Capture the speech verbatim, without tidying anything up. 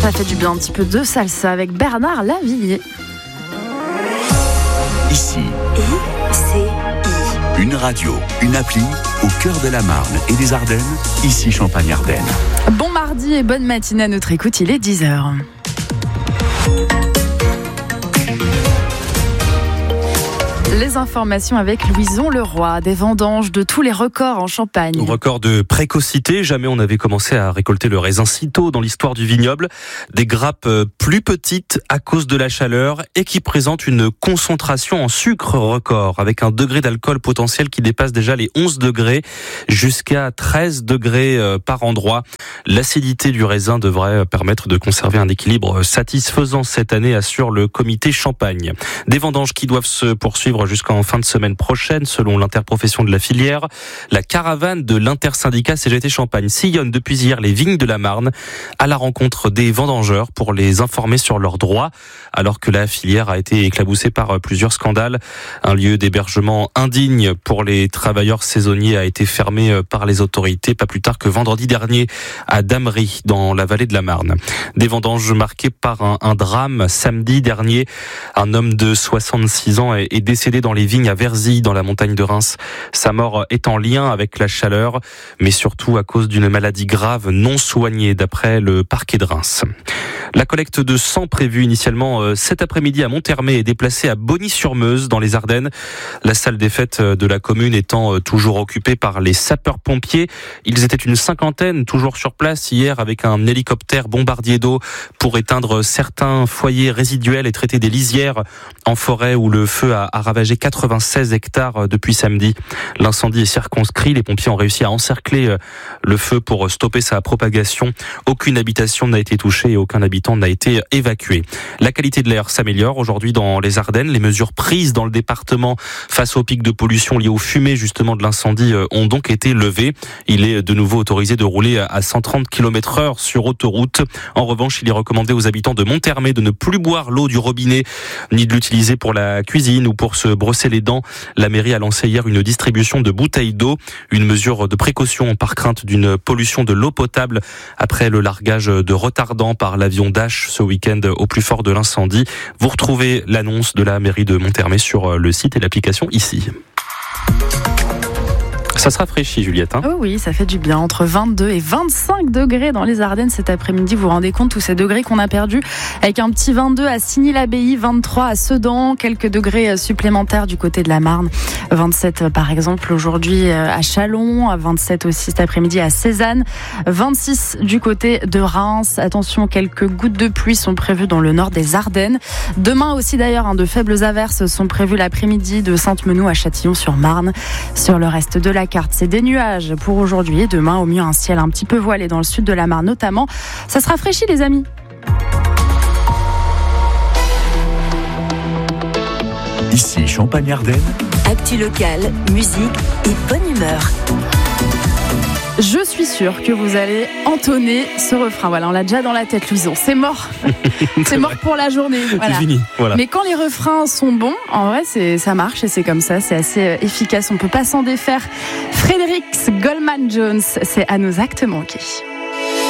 Ça fait du bien, un petit peu de salsa avec Bernard Lavilliers. Ici, I C I. Une radio, une appli au cœur de la Marne et des Ardennes. Ici Champagne-Ardenne. Bon mardi et bonne matinée à notre écoute, il est dix heures. Les informations avec Louison Leroy, des vendanges de tous les records en Champagne. Record de précocité, jamais on avait commencé à récolter le raisin si tôt dans l'histoire du vignoble. Des grappes plus petites à cause de la chaleur et qui présentent une concentration en sucre record, avec un degré d'alcool potentiel qui dépasse déjà les onze degrés jusqu'à treize degrés par endroit. L'acidité du raisin devrait permettre de conserver un équilibre satisfaisant cette année, assure le comité Champagne. Des vendanges qui doivent se poursuivre jusqu'en fin de semaine prochaine, selon l'interprofession de la filière. La caravane de l'intersyndicat C G T Champagne sillonne depuis hier les vignes de la Marne à la rencontre des vendangeurs pour les informer sur leurs droits, alors que la filière a été éclaboussée par plusieurs scandales. Un lieu d'hébergement indigne pour les travailleurs saisonniers a été fermé par les autorités pas plus tard que vendredi dernier à Damery, dans la vallée de la Marne. Des vendanges marquées par un, un drame samedi dernier. Un homme de soixante-six ans est, est décédé dans les vignes à Verzy, dans la montagne de Reims. Sa mort est en lien avec la chaleur, mais surtout à cause d'une maladie grave non soignée, d'après le parquet de Reims. La collecte de sang prévue initialement cet après-midi à Monthermé est déplacée à Bogny-sur-Meuse, dans les Ardennes. La salle des fêtes de la commune étant toujours occupée par les sapeurs-pompiers. Ils étaient une cinquantaine, toujours sur place hier, avec un hélicoptère bombardier d'eau pour éteindre certains foyers résiduels et traiter des lisières en forêt où le feu a, a ravagé quatre-vingt-seize hectares depuis samedi. L'incendie est circonscrit. Les pompiers ont réussi à encercler le feu pour stopper sa propagation. Aucune habitation n'a été touchée et aucun habitant n'a été évacué. La qualité de l'air s'améliore aujourd'hui dans les Ardennes. Les mesures prises dans le département face aux pics de pollution liés aux fumées justement de l'incendie ont donc été levées. Il est de nouveau autorisé de rouler à cent trente kilomètres heure sur autoroute. En revanche, il est recommandé aux habitants de Monthermé de ne plus boire l'eau du robinet ni de l'utiliser pour la cuisine ou pour se brosser les dents. La mairie a lancé hier une distribution de bouteilles d'eau, une mesure de précaution par crainte d'une pollution de l'eau potable après le largage de retardants par l'avion Dash ce week-end au plus fort de l'incendie. Vous retrouvez l'annonce de la mairie de Monthermé sur le site et l'application ici. Ça se rafraîchit, Juliette. Hein oh oui, ça fait du bien. Entre vingt-deux et vingt-cinq degrés dans les Ardennes cet après-midi. Vous vous rendez compte tous ces degrés qu'on a perdus, avec un petit vingt-deux à Signy-l'Abbaye, vingt-trois à Sedan, quelques degrés supplémentaires du côté de la Marne. vingt-sept par exemple aujourd'hui à Châlons, vingt-sept aussi cet après-midi à Cézanne, vingt-six du côté de Reims. Attention, quelques gouttes de pluie sont prévues dans le nord des Ardennes. Demain aussi d'ailleurs, hein, de faibles averses sont prévues l'après-midi de Sainte-Menou à Châtillon-sur-Marne. Sur le reste de la carte, c'est des nuages pour aujourd'hui et demain, au mieux un ciel un petit peu voilé dans le sud de la Marne notamment. Ça se rafraîchit les amis. Ici Champagne-Ardenne. Actu locale, musique et bonne humeur. Je suis sûre que vous allez entonner ce refrain. Voilà, on l'a déjà dans la tête, Louison. C'est mort. C'est mort pour la journée. Voilà. C'est fini. Voilà. Mais quand les refrains sont bons, en vrai, c'est, ça marche et c'est comme ça. C'est assez efficace. On peut pas s'en défaire. Fredericks Goldman Jones, c'est à nos actes manqués.